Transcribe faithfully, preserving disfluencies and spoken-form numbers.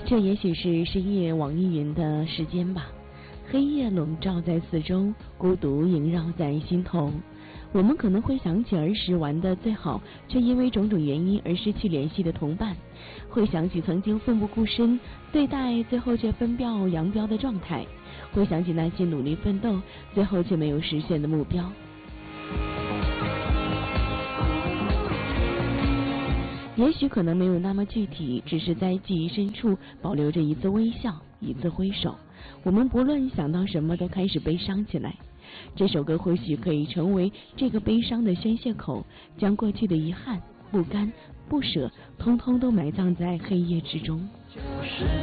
这也许是深夜网易云的时间吧，黑夜笼罩在四周，孤独萦绕在心头。我们可能会想起儿时玩的最好，却因为种种原因而失去联系的同伴，会想起曾经奋不顾身对待，最后却分道扬镳的状态，会想起那些努力奋斗，最后却没有实现的目标。也许可能没有那么具体，只是在记忆深处保留着一次微笑，一次挥手。我们不论想到什么都开始悲伤起来。这首歌或许可以成为这个悲伤的宣泄口，将过去的遗憾、不甘、不舍，通通都埋葬在黑夜之中。就是